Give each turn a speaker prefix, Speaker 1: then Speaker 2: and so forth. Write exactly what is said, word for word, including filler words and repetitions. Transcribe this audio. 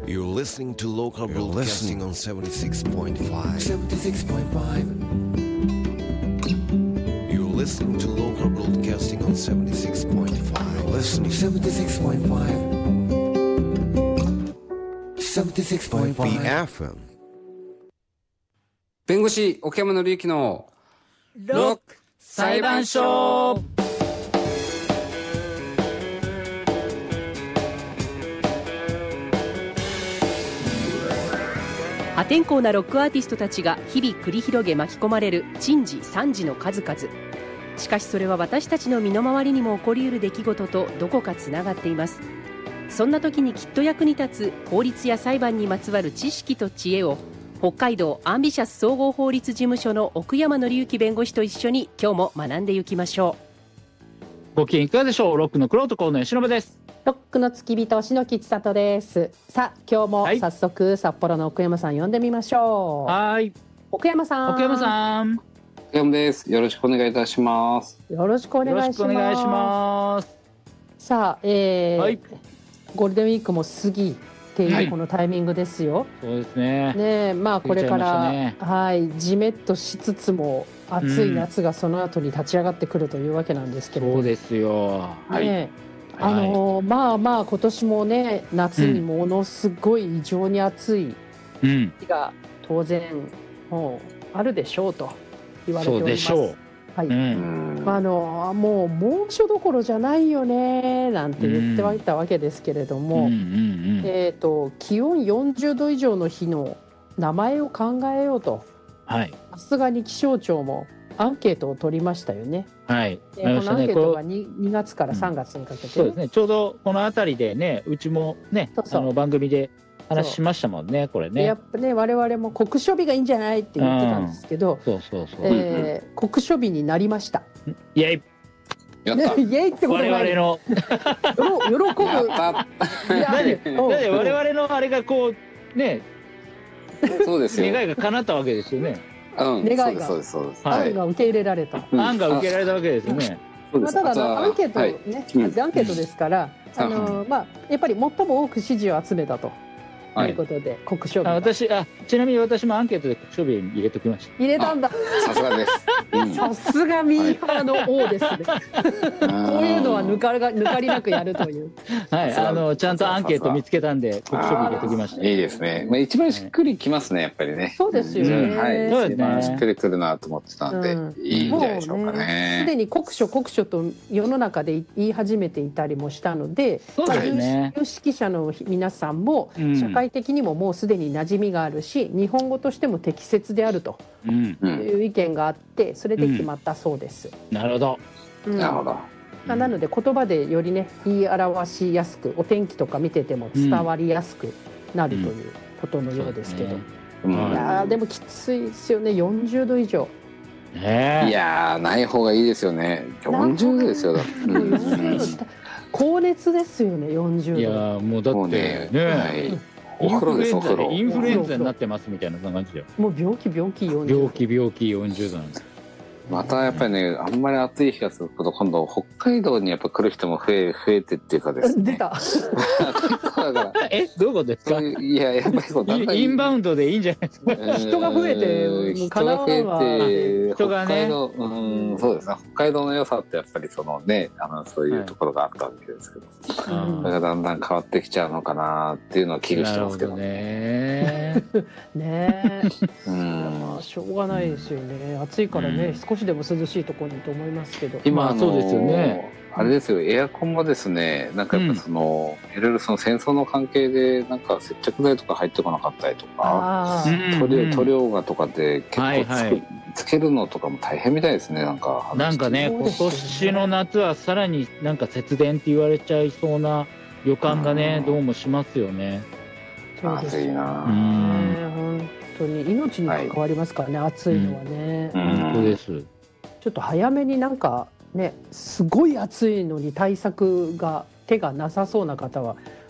Speaker 1: You're listening to local broadcasting on seventy-six point five. seventy-six point five. You're listening to local broadcasting on seventy-six point five. You're listening seventy-six point five. seventy-six point five. The エフエム。
Speaker 2: 弁護士奥山紀之の
Speaker 3: ロック裁判所。
Speaker 4: 破天荒なロックアーティストたちが日々繰り広げ巻き込まれる珍事惨事の数々。しかしそれは私たちの身の回りにも起こりうる出来事とどこかつながっています。そんな時にきっと役に立つ法律や裁判にまつわる知識と知恵を北海道アンビシャス総合法律事務所の奥山紀之弁護士と一緒に今日も学んでいきましょ
Speaker 3: う。ご機嫌いかがでしょう。ロックの玄人河野由伸です。
Speaker 5: ロックの付き人篠木千里です。さあ今日も早速、はい、札幌の奥山さん呼んでみましょう。
Speaker 3: はい、
Speaker 5: 奥山さん。
Speaker 3: 奥山さん。
Speaker 2: 奥山です。よろしくお願いいたします。
Speaker 5: よろしくお願いします。よろしくお願いします。さあ、えーはい、ゴールデンウィークも過ぎっていうこのタイミングですよ。はい、
Speaker 3: そうですね。
Speaker 5: ね、まあこれから、ね、はいじめっとしつつも暑い夏がその後に立ち上がってくるというわけなんですけど、
Speaker 3: うん、そうですよ。
Speaker 5: はい。ね、あのー、まあまあ今年もね夏にものすごい異常に暑い日が当然もうあるでしょうと言われております。
Speaker 3: そうでしょう。
Speaker 5: はい。うん、あのもう猛暑どころじゃないよねなんて言ってはいたわけですけれども、えっと気温よんじゅうど以上の日の名前を考えようと、
Speaker 3: はい、
Speaker 5: さすがに気象庁もアンケートを取りましたよね。
Speaker 3: はい。
Speaker 5: でこのアンケートが 2, にがつからさんがつにかけて、ね、
Speaker 3: そうですね。ちょうどこのあたりでね、うちもね、そうそうあの番組で話しましたもんね、これね。
Speaker 5: やっぱね、我々も酷暑日がいいんじゃないって言ってたんですけど、
Speaker 3: そうそうそう。
Speaker 5: えー、酷暑日になりました。
Speaker 3: イエイ。
Speaker 2: やった。
Speaker 5: ね、イエイってことない。
Speaker 3: 我々の
Speaker 5: 喜ぶ。
Speaker 3: だって我々のあれがこうね、
Speaker 2: そうですよ。
Speaker 3: 願いが叶ったわけですよね。
Speaker 2: うん、
Speaker 5: 願いが、
Speaker 2: そうですそうです。
Speaker 5: 案が受け入れられた。
Speaker 3: 案が受け入れられたわけですよね。
Speaker 5: まあ、ただアンケートね、アンケートですから、あのまあやっぱり最も多く支持を集めたと。ということで、酷暑日。
Speaker 3: 私あちなみに私もアンケートで酷暑日に入れときました。
Speaker 5: 入れたんだ。
Speaker 2: さすがです。
Speaker 5: さすがミーハーの王ですね。こういうのは抜かが抜かりなくやるという。
Speaker 3: はい、あのちゃんとアンケート見つけたんで酷暑日入れときました。
Speaker 2: いいですね。まあ一番しっくりきますねやっぱりね。
Speaker 5: そうですよね。
Speaker 2: はい。そうですね。しっくりくるなと思ってたんでいいんじゃないでしょうかね。
Speaker 5: すでに酷暑酷暑と世の中で言い始めていたりもしたので、有識者の皆さんも社会的にももうすでに馴染みがあるし、日本語としても適切であるという意見があって、それで決まったそうです。
Speaker 3: うん、なるほど、
Speaker 5: うん、
Speaker 2: なるほど。
Speaker 5: なので言葉でよりね言い表しやすく、お天気とか見てても伝わりやすくなるということのようですけど、うんうん、いやでもきついですよね。よんじゅうど以上、
Speaker 3: ね、
Speaker 2: いやない方がいいですよね。よんじゅうどですよ。だ
Speaker 5: 高熱ですよね。よんじゅうど。
Speaker 3: いやもうだってね、ね、はい、
Speaker 2: お風呂です。お風呂
Speaker 3: インフルエンザになってますみたいな感じで、
Speaker 5: もう病気病気よんじゅうど、
Speaker 3: 病気病気よんじゅうどなんです。
Speaker 2: またやっぱりね、あんまり暑い日が続くと今度北海道にやっぱ来る人も増え増えてっていうかですね。
Speaker 5: 出た。
Speaker 3: だからえどういうことですか。
Speaker 2: いややっぱりそうだんだん
Speaker 3: インバウンドでいいんじゃないですか。
Speaker 5: 人が増えて
Speaker 2: 人が増えて
Speaker 3: 人がね、
Speaker 2: うんそうですね。北海道の良さってやっぱりそのねあのそういうところがあったわけですけど、はい、それがだんだん変わってきちゃうのかなっていうのは危惧してますけど
Speaker 5: ね。ねえ、うん、しょうがないですよね。暑いからね、少しでも涼しいところにと思いますけど、
Speaker 3: 今そうですよね。
Speaker 2: あれですよ、エアコンもですね、なんかやっぱその、うん、いろいろその戦争の関係でなんか接着剤とか入ってこなかったりとか、塗料塗料がとかで結構つ、はいはい、つけるのとかも大変みたいですね。なんか
Speaker 3: なんかね、今年の夏はさらになんか節電って言われちゃいそうな予感がね、どうもしますよね。
Speaker 2: 暑いな。
Speaker 5: うん、本当に命に関わりますからね、はい、暑いのはね。
Speaker 3: うん、本当です。
Speaker 5: ちょっと早めになんかね、すごい暑いのに対策が手がなさそうな方は